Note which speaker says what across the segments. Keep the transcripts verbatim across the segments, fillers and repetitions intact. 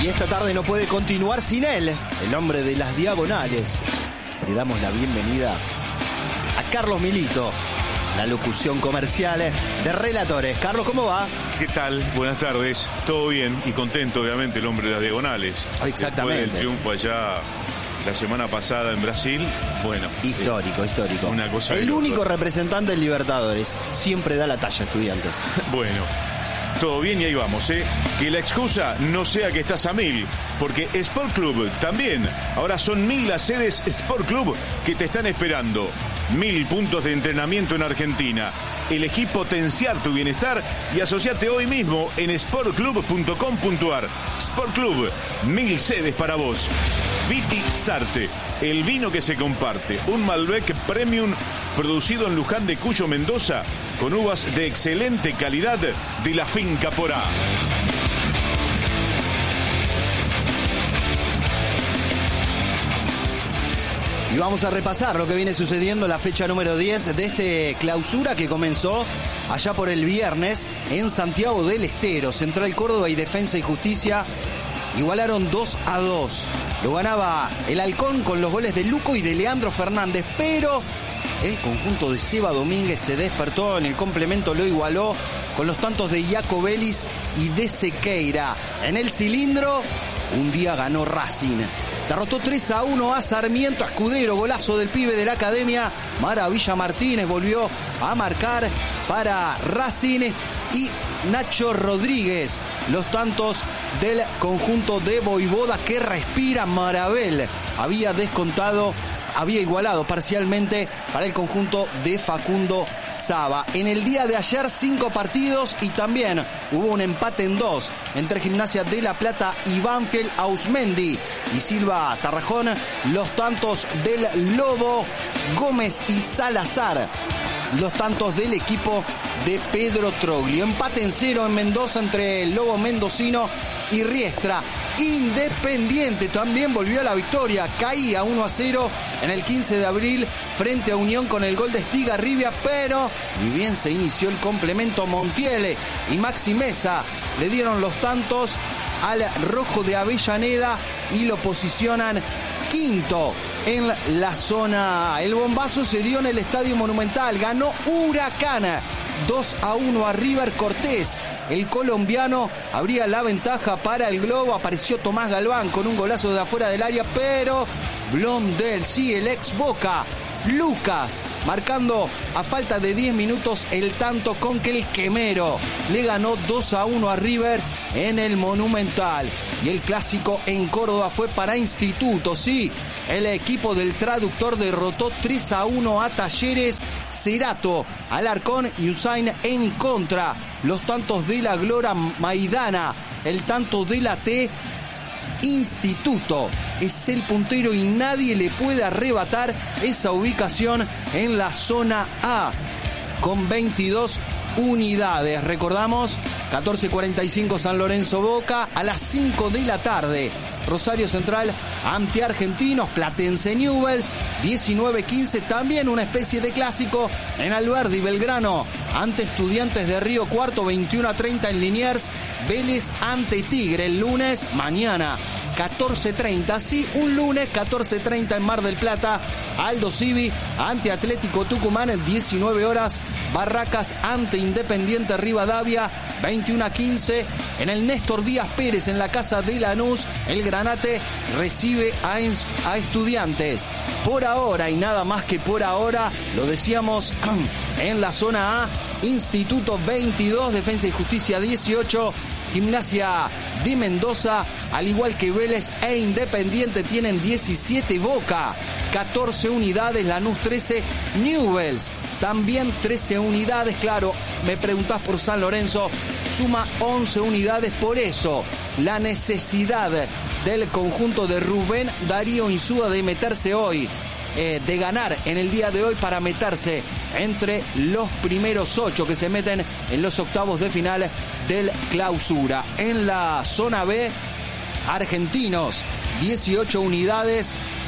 Speaker 1: Y esta tarde no puede continuar sin él, el hombre de las diagonales. Le damos la bienvenida a Carlos Milito, la locución comercial de Relatores. Carlos, ¿cómo va?
Speaker 2: ¿Qué tal? Buenas tardes. Todo bien y contento, obviamente, el hombre de las diagonales.
Speaker 1: Exactamente.
Speaker 2: Después del triunfo allá la semana pasada en Brasil, bueno.
Speaker 1: Histórico, eh, histórico.
Speaker 2: Una cosa
Speaker 1: El único representante del Libertadores. Siempre da la talla, Estudiantes.
Speaker 2: Bueno. Todo bien y ahí vamos, ¿eh? Que la excusa no sea que estás a mil, porque Sport Club también. Ahora son mil las sedes Sport Club que te están esperando. Mil puntos de entrenamiento en Argentina. Elegí potenciar tu bienestar y asociate hoy mismo en sport club punto com punto ar. Sport Club, mil sedes para vos. Viti Sarte, el vino que se comparte. Un Malbec Premium producido en Luján de Cuyo, Mendoza, con uvas de excelente calidad de la Finca Porá.
Speaker 1: Y vamos a repasar lo que viene sucediendo en la fecha número diez de este clausura que comenzó allá por el viernes en Santiago del Estero. Central Córdoba y Defensa y Justicia igualaron dos a dos. Lo ganaba el Halcón con los goles de Luco y de Leandro Fernández, pero el conjunto de Seba Domínguez se despertó en el complemento, lo igualó con los tantos de Iaco Vélez y de Sequeira. En el cilindro, un día ganó Racing. Derrotó tres a uno a Sarmiento. Escudero, golazo del pibe de la academia. Maravilla Martínez volvió a marcar para Racing. Y Nacho Rodríguez, los tantos del conjunto de Voivoda que respira. Marabel había descontado, había igualado parcialmente para el conjunto de Facundo Saba. En el día de ayer, cinco partidos y también hubo un empate en dos entre Gimnasia de La Plata y Banfield. Ausmendi y Silva Tarrajón, los tantos del Lobo. Gómez y Salazar, los tantos del equipo de Pedro Troglio. Empate en cero en Mendoza entre el Lobo mendocino y Riestra. Independiente también volvió a la victoria, caía uno a cero en el quince de abril frente a Unión con el gol de Estigarribia, pero ni bien se inició el complemento, Montiele y Maxi Mesa le dieron los tantos al rojo de Avellaneda y lo posicionan quinto en la zona A. El bombazo se dio en el Estadio Monumental, ganó Huracán dos a uno a River. Cortés, el colombiano, abría la ventaja para el Globo. Apareció Tomás Galván con un golazo de afuera del área, pero Blondel, sí, el ex Boca, Lucas, marcando a falta de diez minutos el tanto con que el Quemero le ganó dos a uno a River en el Monumental. Y el clásico en Córdoba fue para Instituto, sí. El equipo del traductor derrotó tres a uno a Talleres. Cerato, Alarcón y Usain en contra. Los tantos de la Glora, Maidana, el tanto de la T. Instituto es el puntero y nadie le puede arrebatar esa ubicación en la zona A con veintidós unidades. Recordamos, catorce cuarenta y cinco San Lorenzo Boca, a las cinco de la tarde Rosario Central ante Argentinos, Platense Newell's, diecinueve quince, también una especie de clásico en Alberdi, Belgrano ante Estudiantes de Río Cuarto, veintiuno a treinta en Liniers, Vélez ante Tigre el lunes, mañana catorce treinta, sí, un lunes catorce treinta en Mar del Plata, Aldo Civi ante Atlético Tucumán, diecinueve horas, Barracas ante Independiente Rivadavia, veintiuno a quince en el Néstor Díaz Pérez en la casa de Lanús, el Granate recibe a, a Estudiantes. Por ahora y nada más que por ahora, lo decíamos en la zona A, Instituto veintidós, Defensa y Justicia dieciocho, Gimnasia de Mendoza, al igual que Vélez e Independiente, tienen diecisiete, Boca catorce unidades, Lanús trece, Newell's también trece unidades. Claro, me preguntás por San Lorenzo, suma once unidades, por eso la necesidad del conjunto de Rubén Darío Insúa de meterse hoy, eh, de ganar en el día de hoy para meterse entre los primeros ocho que se meten en los octavos de final del clausura. En la zona B, Argentinos, dieciocho unidades,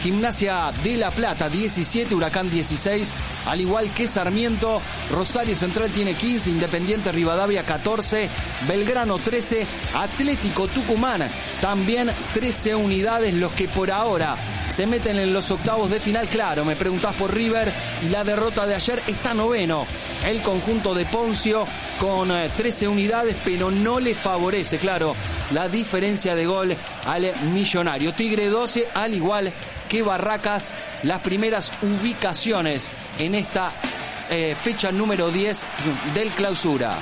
Speaker 1: Gimnasia de La Plata diecisiete, Huracán dieciséis, al igual que Sarmiento. Rosario Central tiene quince, Independiente Rivadavia catorce, Belgrano trece, Atlético Tucumán también trece unidades, los que por ahora se meten en los octavos de final. Claro, me preguntás por River y la derrota de ayer. Está noveno el conjunto de Poncio con trece unidades, pero no le favorece, claro, la diferencia de gol al Millonario. Tigre doce, al igual que Barracas, las primeras ubicaciones en esta eh, fecha número diez del Clausura.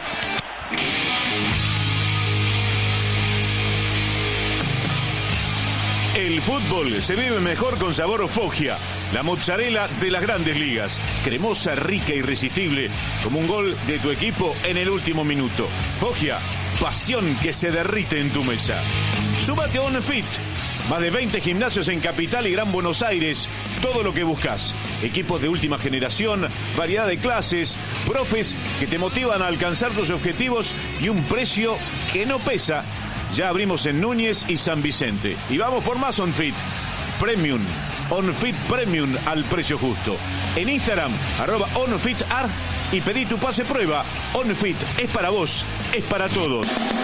Speaker 2: El fútbol se vive mejor con sabor Foggia, la mozzarella de las grandes ligas. Cremosa, rica, irresistible, como un gol de tu equipo en el último minuto. Foggia, pasión que se derrite en tu mesa. Súmate a OnFit. Más de veinte gimnasios en Capital y Gran Buenos Aires. Todo lo que buscas. Equipos de última generación, variedad de clases, profes que te motivan a alcanzar tus objetivos y un precio que no pesa. Ya abrimos en Núñez y San Vicente. Y vamos por más OnFit. Premium. OnFit Premium al precio justo. En Instagram, arroba OnFitArt y pedí tu pase prueba. OnFit es para vos, es para todos.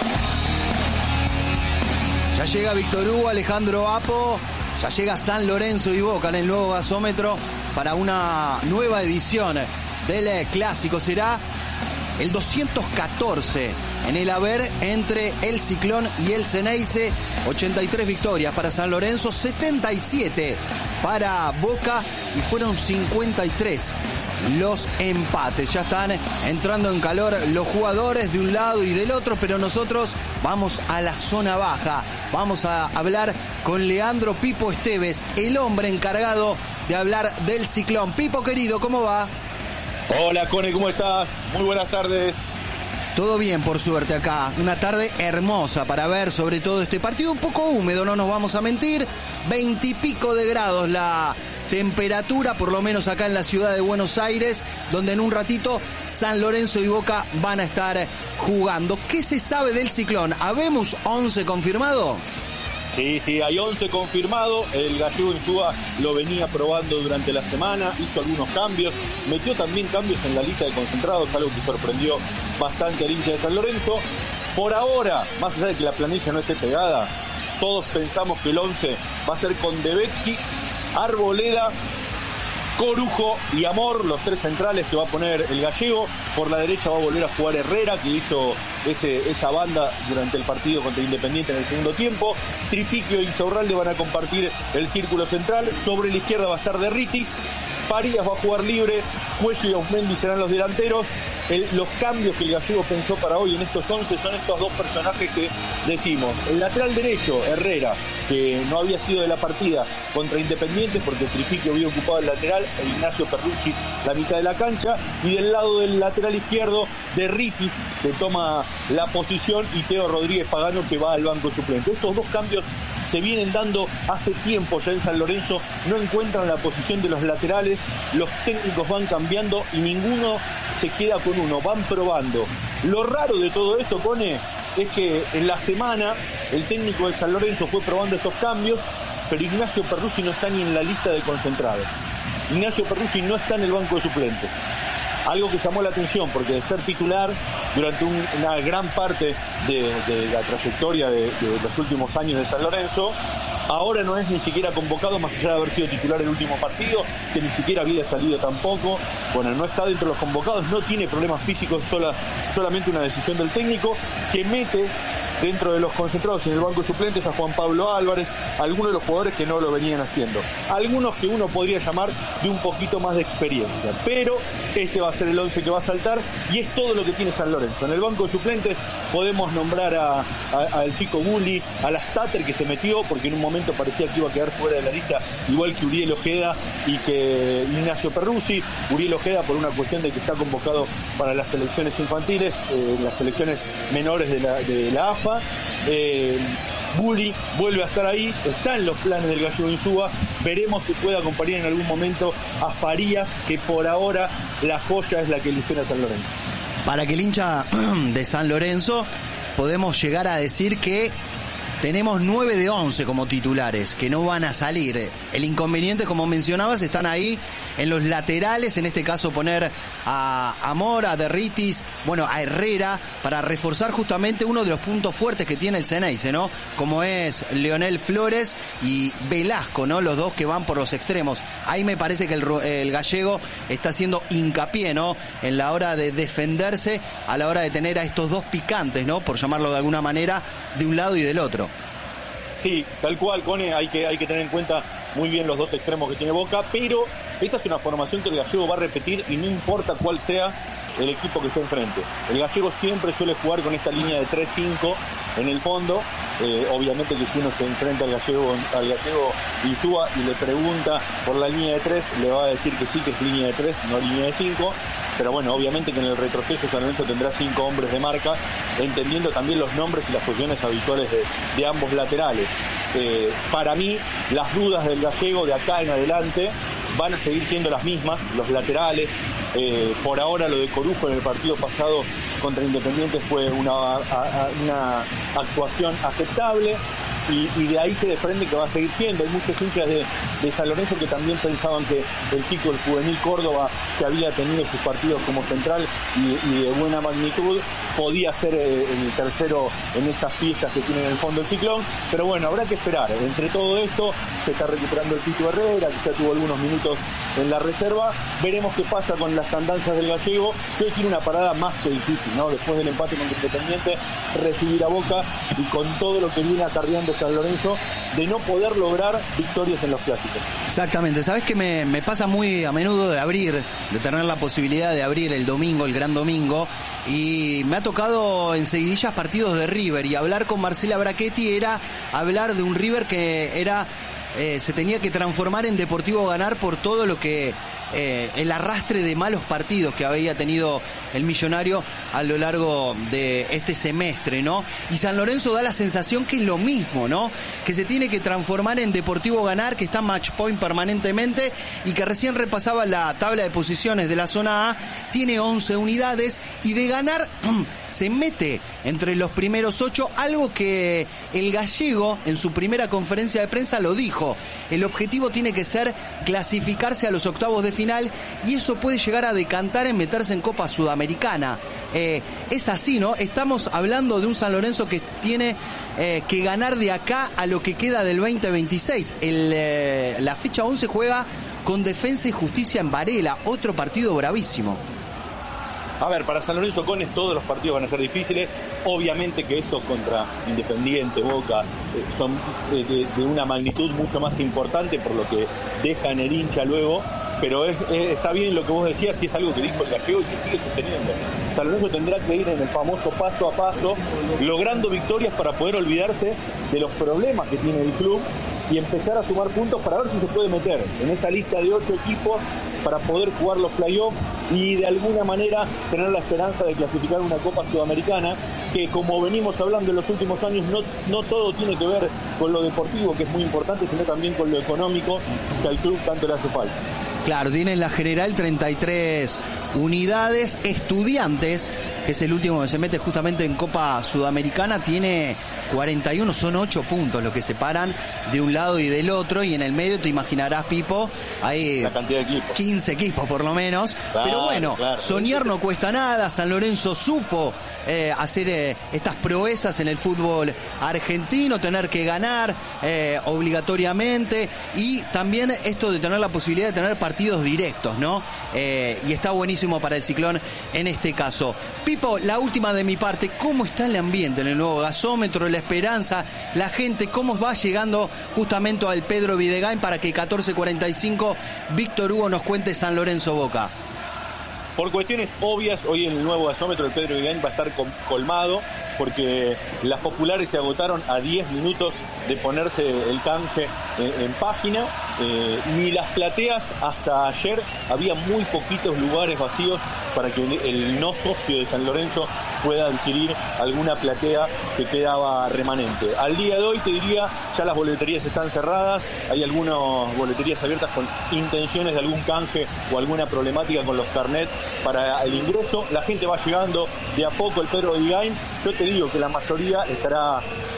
Speaker 1: Ya llega Víctor Hugo, Alejandro Apo, ya llega San Lorenzo y Boca en el nuevo gasómetro para una nueva edición del Clásico. Será el doscientos catorce en el haber entre el Ciclón y el Ceneice. ochenta y tres victorias para San Lorenzo, setenta y siete para Boca y fueron cincuenta y tres los empates. Ya están entrando en calor los jugadores de un lado y del otro, pero nosotros vamos a la zona baja. Vamos a hablar con Leandro Pipo Esteves, el hombre encargado de hablar del Ciclón. Pipo querido, ¿cómo va?
Speaker 3: Hola, Cone, ¿cómo estás? Muy buenas tardes.
Speaker 1: Todo bien, por suerte acá. Una tarde hermosa para ver sobre todo este partido. Un poco húmedo, no nos vamos a mentir. Veintipico de grados la temperatura, por lo menos acá en la ciudad de Buenos Aires, donde en un ratito San Lorenzo y Boca van a estar jugando. ¿Qué se sabe del Ciclón? ¿Habemos once confirmado?
Speaker 3: Sí, sí, hay once confirmado. El gallego Insúa lo venía probando durante la semana, hizo algunos cambios, metió también cambios en la lista de concentrados, algo que sorprendió bastante al hincha de San Lorenzo. Por ahora, más allá de que la planilla no esté pegada, todos pensamos que el once va a ser con De Becchi, Arboleda, Corujo y Amor, los tres centrales que va a poner el gallego. Por la derecha va a volver a jugar Herrera, que hizo ese, esa banda durante el partido contra Independiente en el segundo tiempo. Tripiquio y Insaurralde van a compartir el círculo central. Sobre la izquierda va a estar Derritis. Farías va a jugar libre, Cuello y Ausmendi serán los delanteros. El, los cambios que el gallego pensó para hoy en estos once son estos dos personajes que decimos. El lateral derecho, Herrera, que no había sido de la partida contra Independiente porque Tripiquio había ocupado el lateral e Ignacio Perruzzi la mitad de la cancha. Y del lado del lateral izquierdo, Derritis, que toma la posición, y Teo Rodríguez Pagano, que va al banco suplente. Estos dos cambios se vienen dando hace tiempo ya en San Lorenzo, no encuentran la posición de los laterales, los técnicos van cambiando y ninguno se queda con uno, van probando. Lo raro de todo esto, Cone, es que en la semana el técnico de San Lorenzo fue probando estos cambios, pero Ignacio Perruzzi no está ni en la lista de concentrados. Ignacio Perruzzi no está en el banco de suplentes. Algo que llamó la atención, porque de ser titular durante un, una gran parte de, de la trayectoria de, de los últimos años de San Lorenzo, ahora no es ni siquiera convocado, más allá de haber sido titular el último partido, que ni siquiera había salido tampoco. Bueno, no está dentro de los convocados, no tiene problemas físicos, sola, solamente una decisión del técnico, que mete dentro de los concentrados en el banco de suplentes a Juan Pablo Álvarez, algunos de los jugadores que no lo venían haciendo, algunos que uno podría llamar de un poquito más de experiencia, pero este va a ser el once que va a saltar y es todo lo que tiene San Lorenzo. En el banco de suplentes podemos nombrar a, a, al chico Bulli, a la Stater, que se metió porque en un momento parecía que iba a quedar fuera de la lista, igual que Uriel Ojeda y que Ignacio Perruzzi. Uriel Ojeda por una cuestión de que está convocado para las selecciones infantiles, eh, las selecciones menores de la, de la A F A. Eh, Bulli vuelve a estar ahí, está en los planes del gallego Insúa. Veremos si puede acompañar en algún momento a Farías, que por ahora la joya es la que ilusiona a San Lorenzo.
Speaker 1: Para que el hincha de San Lorenzo podemos llegar a decir que tenemos nueve de once como titulares que no van a salir. El inconveniente, como mencionabas, están ahí en los laterales, en este caso poner a Amor, a Derritis, bueno, a Herrera, para reforzar justamente uno de los puntos fuertes que tiene el Ceneice, ¿no? Como es Leonel Flores y Velasco, ¿no? Los dos que van por los extremos. Ahí me parece que el, el gallego está haciendo hincapié, ¿no? En la hora de defenderse, a la hora de tener a estos dos picantes, ¿no? Por llamarlo de alguna manera, de un lado y del otro.
Speaker 3: Sí, tal cual, Cone, hay que, hay que tener en cuenta muy bien los dos extremos que tiene Boca, pero esta es una formación que el gallego va a repetir y no importa cuál sea el equipo que esté enfrente. El gallego siempre suele jugar con esta línea de tres cinco en el fondo. Eh, obviamente que si uno se enfrenta al gallego, al gallego Insúa y le pregunta por la línea de tres, le va a decir que sí, que es línea de tres, no línea de cinco. Pero bueno, obviamente que en el retroceso San Lorenzo tendrá cinco hombres de marca, entendiendo también los nombres y las posiciones habituales de, de ambos laterales. Eh, para mí, las dudas del gallego de acá en adelante van a seguir siendo las mismas, los laterales. Eh, por ahora lo de Corujo en el partido pasado contra Independiente fue una, a, a, una actuación aceptable. Y, y de ahí se desprende que va a seguir siendo. Hay muchos hinchas de, de San Lorenzo que también pensaban que el chico del Juvenil Córdoba, que había tenido sus partidos como central y, y de buena magnitud, podía ser eh, el tercero en esas piezas que tiene en el fondo el Ciclón. Pero bueno, habrá que esperar. Entre todo esto se está recuperando el Tito Herrera, que ya tuvo algunos minutos en la reserva. Veremos qué pasa con las andanzas del gallego, que hoy tiene una parada más que difícil, ¿no? Después del empate contra Independiente, recibir a Boca y con todo lo que viene acarreando San Lorenzo, de no poder lograr victorias en los clásicos.
Speaker 1: Exactamente, sabes que me, me pasa muy a menudo de abrir, de tener la posibilidad de abrir el domingo, el gran domingo, y me ha tocado en seguidillas partidos de River, y hablar con Marcela Brachetti era hablar de un River que era eh, se tenía que transformar en Deportivo Ganar por todo lo que Eh, el arrastre de malos partidos que había tenido el Millonario a lo largo de este semestre, ¿no? Y San Lorenzo da la sensación que es lo mismo, ¿no? Que se tiene que transformar en Deportivo Ganar, que está match point permanentemente y que recién repasaba la tabla de posiciones de la zona A, tiene once unidades y de ganar se mete entre los primeros ocho, algo que el gallego en su primera conferencia de prensa lo dijo. El objetivo tiene que ser clasificarse a los octavos de final y eso puede llegar a decantar en meterse en Copa Sudamericana. Eh, es así, ¿no? Estamos hablando de un San Lorenzo que tiene eh, que ganar de acá a lo que queda del veinte veintiséis. El, eh, la fecha once juega con Defensa y Justicia en Varela, otro partido bravísimo.
Speaker 3: A ver, para San Lorenzo Cones todos los partidos van a ser difíciles. Obviamente que estos contra Independiente, Boca, eh, son eh, de, de una magnitud mucho más importante por lo que deja en el hincha luego. Pero es, es, está bien lo que vos decías, si es algo que dijo el gallego y que sigue sosteniendo. San Lorenzo tendrá que ir en el famoso paso a paso, logrando victorias para poder olvidarse de los problemas que tiene el club y empezar a sumar puntos para ver si se puede meter en esa lista de ocho equipos para poder jugar los playoffs y de alguna manera tener la esperanza de clasificar una Copa Sudamericana, que como venimos hablando en los últimos años, no, no todo tiene que ver con lo deportivo, que es muy importante, sino también con lo económico, que al club tanto le hace falta.
Speaker 1: Claro, tiene en la general treinta y tres unidades. Estudiantes, que es el último que se mete justamente en Copa Sudamericana, tiene cuarenta y uno, son ocho puntos los que separan de un lado y del otro, y en el medio te imaginarás, Pipo, hay
Speaker 3: la cantidad de equipos.
Speaker 1: quince equipos por lo menos,
Speaker 3: claro,
Speaker 1: pero bueno,
Speaker 3: claro,
Speaker 1: soñar no cuesta nada. San Lorenzo supo eh, hacer eh, estas proezas en el fútbol argentino, tener que ganar eh, obligatoriamente, y también esto de tener la posibilidad de tener partidos directos, ¿no? Eh, y está buenísimo para el Ciclón en este caso. Pipo, la última de mi parte, ¿cómo está el ambiente en el nuevo gasómetro, la esperanza, la gente, cómo va llegando justamente al Pedro Videgain para que catorce cuarenta y cinco Víctor Hugo nos cuente San Lorenzo Boca?
Speaker 3: Por cuestiones obvias, hoy en el nuevo gasómetro el Pedro Videgain va a estar colmado, porque las populares se agotaron a diez minutos de ponerse el canje en, en página, eh, y las plateas hasta ayer había muy poquitos lugares vacíos para que el, el no socio de San Lorenzo pueda adquirir alguna platea que quedaba remanente. Al día de hoy te diría, ya las boleterías están cerradas, hay algunas boleterías abiertas con intenciones de algún canje o alguna problemática con los carnets para el ingreso. La gente va llegando de a poco el Pedro Videgain. Yo te digo que la mayoría estará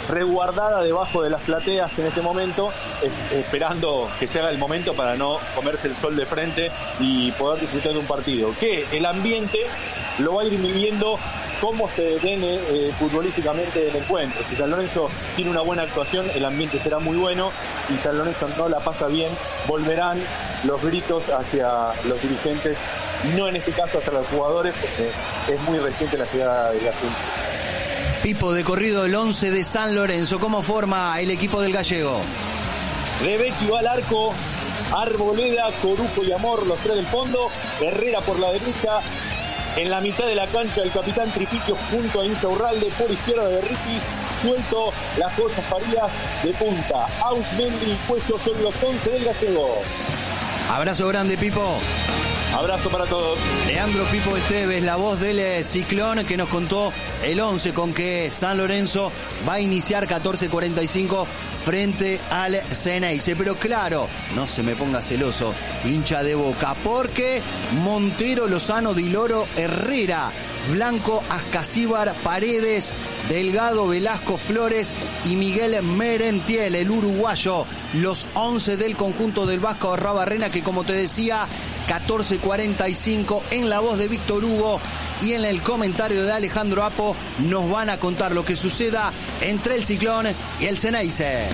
Speaker 3: resguardada debajo de las plateas en este momento, es, esperando que se haga el momento para no comerse el sol de frente y poder disfrutar de un partido. Que el ambiente lo va a ir midiendo cómo se den eh, futbolísticamente el encuentro. Si San Lorenzo tiene una buena actuación, el ambiente será muy bueno, y San Lorenzo no la pasa bien, volverán los gritos hacia los dirigentes, no en este caso hacia los jugadores, porque es muy reciente la llegada de la gente.
Speaker 1: Pipo, de corrido el once de San Lorenzo, ¿cómo forma el equipo del gallego?
Speaker 3: Rebecki va al arco, Arboleda, Corujo y Amor, los tres del fondo, Herrera por la derecha. En la mitad de la cancha el capitán Tripiquio junto a Insaurralde, por izquierda de Riquis, suelto las joyas Farías de punta. Ausmendi y Cuello son los once del gallego.
Speaker 1: Abrazo grande, Pipo.
Speaker 3: Abrazo para todos.
Speaker 1: Leandro Pipo Esteves, la voz del Ciclón, que nos contó el once con que San Lorenzo va a iniciar catorce cuarenta y cinco frente al Ceneice. Pero claro, no se me ponga celoso, hincha de Boca, porque Montero, Lozano, Diloro, Herrera, Blanco, Ascasíbar, Paredes, Delgado, Velasco, Flores y Miguel Merentiel, el uruguayo, los once del conjunto del Vasco Arrabarrena, que como te decía, catorce cuarenta y cinco en la voz de Víctor Hugo y en el comentario de Alejandro Apo nos van a contar lo que suceda entre el Ciclón y el Ceneice.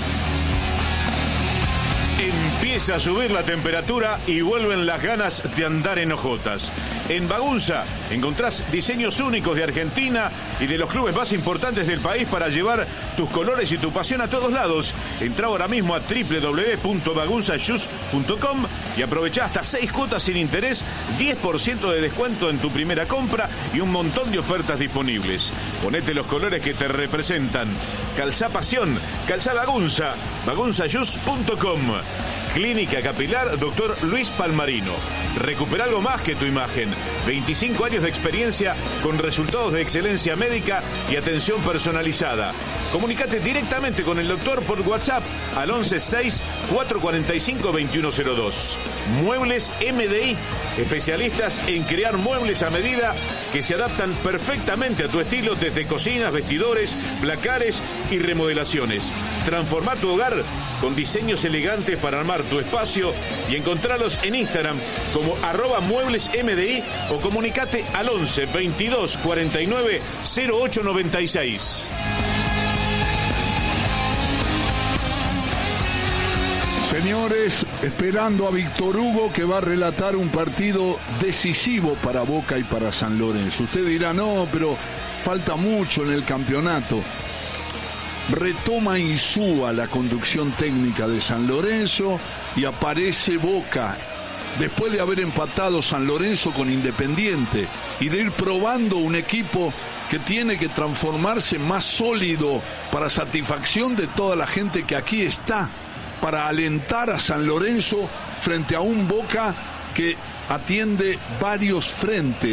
Speaker 2: Empieza a subir la temperatura y vuelven las ganas de andar en hojotas. En Bagunza encontrás diseños únicos de Argentina y de los clubes más importantes del país para llevar tus colores y tu pasión a todos lados. Entra ahora mismo a doble u doble u doble u punto bagunza shoes punto com y aprovecha hasta seis cuotas sin interés, diez por ciento de descuento en tu primera compra y un montón de ofertas disponibles. Ponete los colores que te representan. Calzá pasión, calzá Bagunza, bagunza shoes punto com. Clínica Capilar Doctor Luis Palmarino. Recupera algo más que tu imagen. veinticinco años de experiencia con resultados de excelencia médica y atención personalizada. Comunicate directamente con el doctor por WhatsApp al once seis cuatro cuatro cinco dos uno cero dos. Muebles M D I, especialistas en crear muebles a medida que se adaptan perfectamente a tu estilo, desde cocinas, vestidores, placares y remodelaciones. Transforma tu hogar con diseños elegantes para armar tu espacio y encontrarlos en Instagram como arroba muebles M D I o comunicate al once veintidós cuarenta y nueve cero ocho noventa y seis.
Speaker 4: Señores, esperando a Víctor Hugo, que va a relatar un partido decisivo para Boca y para San Lorenzo. Usted dirá, no, pero falta mucho en el campeonato. Retoma Insúa la conducción técnica de San Lorenzo y aparece Boca, después de haber empatado San Lorenzo con Independiente y de ir probando un equipo que tiene que transformarse más sólido para satisfacción de toda la gente que aquí está, para alentar a San Lorenzo frente a un Boca que atiende varios frentes.